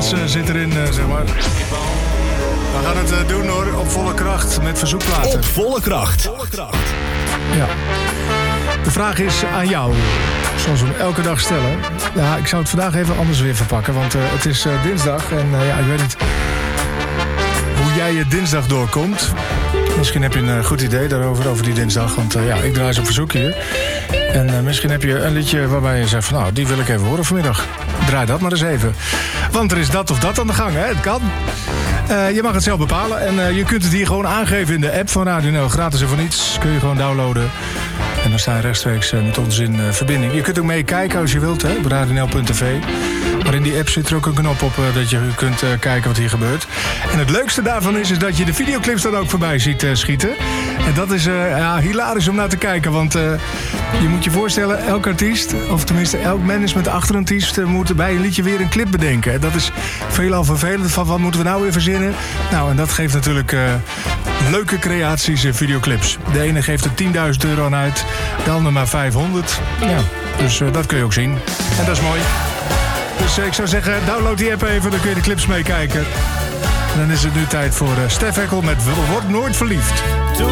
Alles zit erin, zeg maar. We gaan het doen hoor, op volle kracht, met verzoekplaten. Op volle kracht. Ja. De vraag is aan jou, zoals we hem elke dag stellen. Ja, ik zou het vandaag even anders weer verpakken, want het is dinsdag. En ja, ik weet niet hoe jij je dinsdag doorkomt. Misschien heb je een goed idee daarover, over die dinsdag. Want ja, ik draai ze op verzoek hier. En misschien heb je een liedje waarbij je zegt van... nou, die wil ik even horen vanmiddag. Draai dat maar eens even. Want er is dat of dat aan de gang, hè? Het kan. Je mag het zelf bepalen. En je kunt het hier gewoon aangeven in de app van Radio NL. Gratis en voor niets. Kun je gewoon downloaden. En dan sta je rechtstreeks met ons in verbinding. Je kunt ook meekijken als je wilt, hè, op radionl.tv. Maar in die app zit er ook een knop op dat je kunt kijken wat hier gebeurt. En het leukste daarvan is dat je de videoclips dan ook voorbij ziet schieten. En dat is hilarisch om naar te kijken. Want je moet je voorstellen, elk artiest, of tenminste elk management achter een artiest... moet bij een liedje weer een clip bedenken. En dat is veelal vervelend van wat moeten we nou weer verzinnen. Nou, en dat geeft natuurlijk leuke creaties en videoclips. De ene geeft er €10.000 aan uit, de ander maar 500. Ja, dus dat kun je ook zien. En dat is mooi. Dus ik zou zeggen, download die app even, dan kun je de clips meekijken. En dan is het nu tijd voor Stef Eckel met Word Nooit Verliefd.